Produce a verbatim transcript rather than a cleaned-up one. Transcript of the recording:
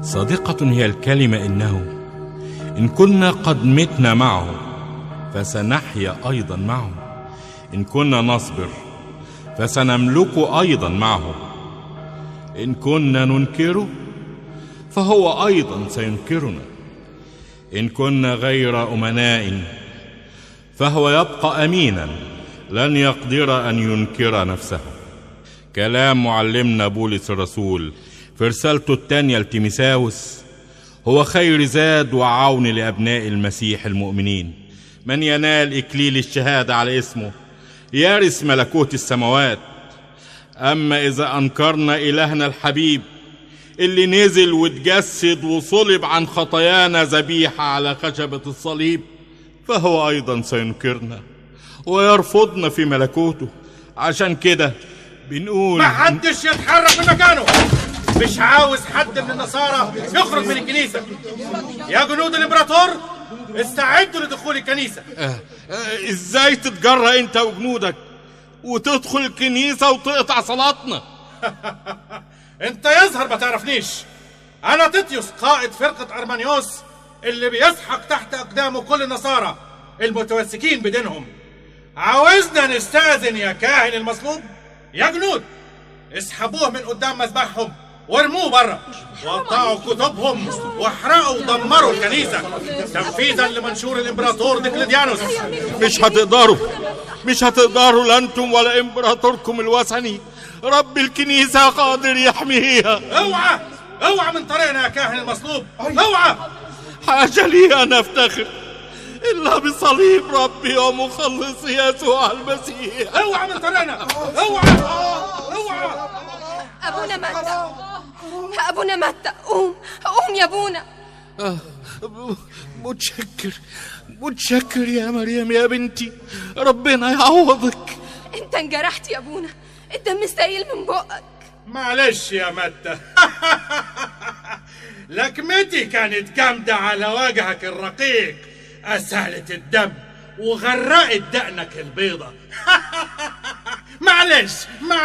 صادقة هي الكلمة إنه إن كنا قد متنا معه فسنحيا أيضا معه، إن كنا نصبر فسنملك أيضا معه، إن كنا ننكره فهو أيضا سينكرنا، إن كنا غير أمناء فهو يبقى أمينا لن يقدر أن ينكر نفسه. كلام معلمنا بولس الرسول في رسالته الثانية لتيموثاوس هو خير زاد وعون لأبناء المسيح المؤمنين. من ينال إكليل الشهادة على اسمه يرث ملكوت السماوات. أما إذا أنكرنا إلهنا الحبيب اللي نزل واتجسد وصلب عن خطايانا ذبيحة على خشبة الصليب فهو أيضا سينكرنا ويرفضنا في ملكوته. عشان كده بنقول ما حدش يتحرك من مكانه. مش عاوز حد من النصارى يخرج من الكنيسة. يا جنود الإمبراطور استعدوا لدخول الكنيسة. آه آه ازاي تتجرأ انت وجنودك وتدخل الكنيسة وتقطع صلاتنا؟ انت يظهر ما تعرفنيش. انا تيتيوس قائد فرقة ارمانيوس اللي بيسحق تحت اقدامه كل النصارى المتمسكين بدينهم. عاوزنا نستأذن يا كاهن المصلوب. يا جنود اسحبوه من قدام مذبحهم وارموه بره، وقطعوا كتبهم واحرقوا ودمروا الكنيسة تنفيذا لمنشور الامبراطور ديكليديانوس. مش هتقدروا مش هتقدروا لا انتم ولا امبراطوركم الوثني. رب الكنيسة قادر يحميها. اوعى اوعى من طريقنا يا كاهن المصلوب، اوعى. حاجة لي أن أفتخر إلا بصليب ربي ومخلصي يسوع المسيح. اوعى من طريقنا، اوعى اوعى. أبونا متى، أبونا متى، قوم قوم يا أبونا. آه متشكر متشكر يا مريم يا بنتي، ربنا يعوضك. أنت انجرحت يا أبونا، الدم سايل من بقك. معلش يا متى. لكمتي كانت جامدة على وجهك الرقيق، أسالت الدم وغرقت دقنك البيضة. معلش